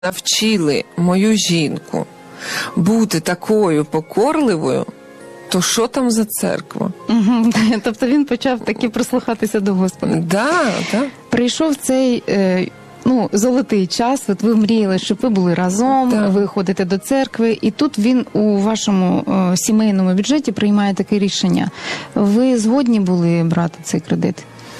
навчили мою жінку бути такою покорливою, то що там за церква? Тобто він почав таки прислухатися до Господа. Да. Прийшов цей золотий час, от ви мріяли, щоб ви були разом, ви ходите до церкви, і тут він у вашому сімейному бюджеті приймає таке рішення. Ви згодні були брати цей кредит?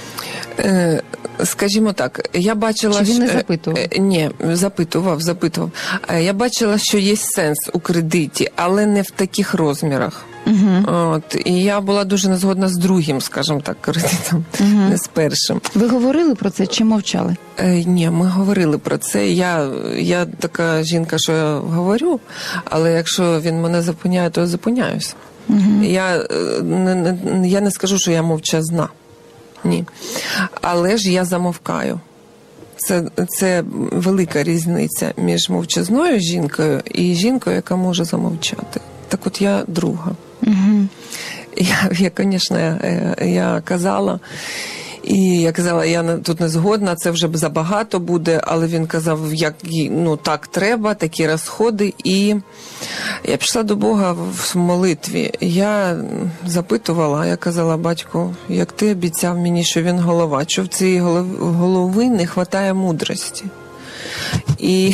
Скажімо так, я бачила... Чи він не запитував? Ні, запитував. Я бачила, що є сенс у кредиті, але не в таких розмірах. І я була дуже не згодна з другим, скажімо так, кредитом, не з першим. Ви говорили про це чи мовчали? Ні, ми говорили про це. Я така жінка, що я говорю, але якщо він мене зупиняє, то я зупиняюся. Я не скажу, що я мовчазна. Ні. Але ж я замовкаю. Це велика різниця між мовчазною жінкою і жінкою, яка може замовчати. Так от я друга. Я казала, я тут не згодна, це вже забагато буде, але він казав, так треба, такі розходи. І я пішла до Бога в молитві. Я запитувала, я казала, батько, як ти обіцяв мені, що він голова, що в цієї голови не вистачає мудрості. І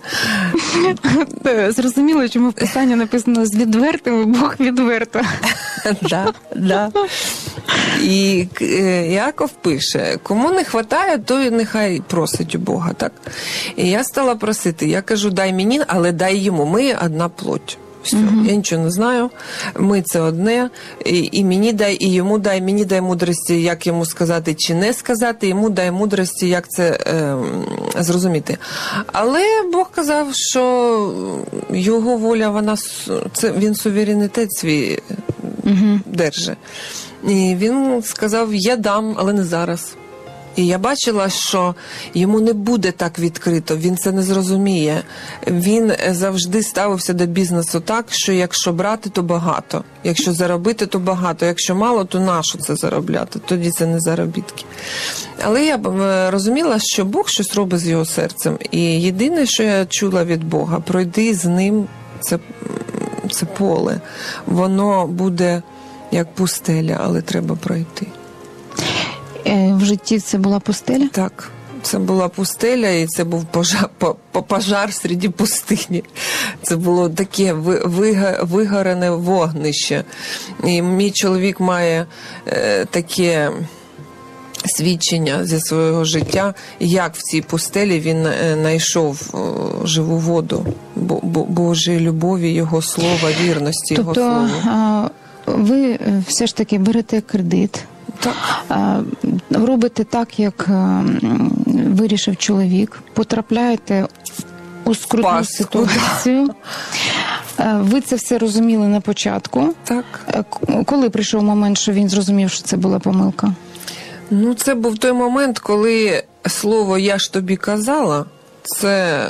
зрозуміло, чому в Писанні написано «з відвертими Бог відверто». Да. І Яков пише, кому не вистачає, то нехай просить у Бога, так? І я стала просити, я кажу, дай мені, але дай йому, ми одна плоть. Все, я нічого не знаю, ми це одне, і мені дай, і йому дай, мені дай мудрості, як йому сказати чи не сказати, йому дай мудрості, як це зрозуміти. Але Бог казав, що його воля, він суверенітет свій держить. І він сказав, я дам, але не зараз. І я бачила, що йому не буде так відкрито, він це не зрозуміє. Він завжди ставився до бізнесу так, що якщо брати, то багато. Якщо заробити, то багато. Якщо мало, то нащо це заробляти? Тоді це не заробітки. Але я розуміла, що Бог щось робить з його серцем. І єдине, що я чула від Бога, пройди з ним це поле. Воно буде як пустеля, але треба пройти. В житті це була пустеля? Так, це була пустеля, і це був пожар серед пустині. Це було таке вигорене вогнище. І мій чоловік має таке свідчення зі свого життя, як в цій пустелі він знайшов живу воду, Божої любові, Його слова, вірності Його слова. Тобто ви все ж таки берете кредит, так. Робите так, як вирішив чоловік, потрапляєте у скрутну ситуацію. Ви це все розуміли на початку. Так. Коли прийшов момент, що він зрозумів, що це була помилка? Це був той момент, коли слово «я ж тобі казала» це,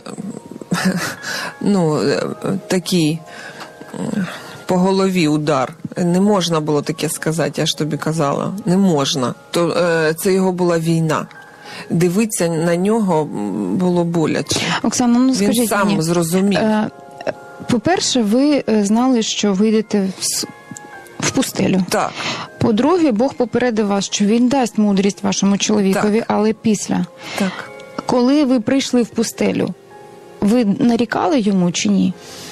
такий по голові удар. Не можна було таке сказати, я ж тобі казала. Не можна. Це його була війна. Дивитися на нього було боляче. Оксана, скажіть він сам зрозумів. По-перше, ви знали, що вийдете в пустелю. Так. По-друге, Бог попередив вас, що він дасть мудрість вашому чоловікові, але після. Так. Коли ви прийшли в пустелю, ви нарікали йому чи ні?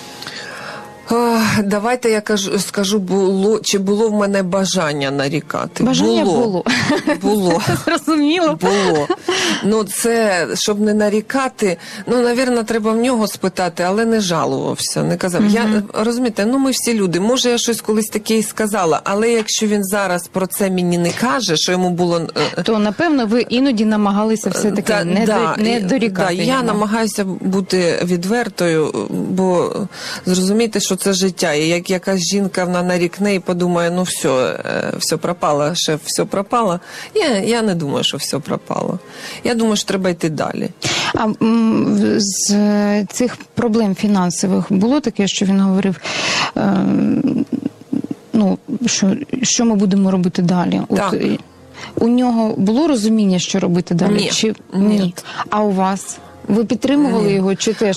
Давайте я скажу, чи було в мене бажання нарікати. Бажання було. Було. Зрозуміло. Було. Це, щоб не нарікати, навірно, треба в нього спитати, але не жалувався, не казав. Розумієте, ми всі люди, може я щось колись таке і сказала, але якщо він зараз про це мені не каже, що йому було... То, напевно, ви іноді намагалися все-таки не дорікати. Я намагаюся бути відвертою, бо зрозуміти, що це життя. І як якась жінка, вона нарікне і подумає, все пропало, шеф, все пропало. Я не думаю, що все пропало. Я думаю, що треба йти далі. А з цих проблем фінансових було таке, що він говорив, що ми будемо робити далі? Так. У нього було розуміння, що робити далі? Ні. Ні. А у вас? Ви підтримували його чи теж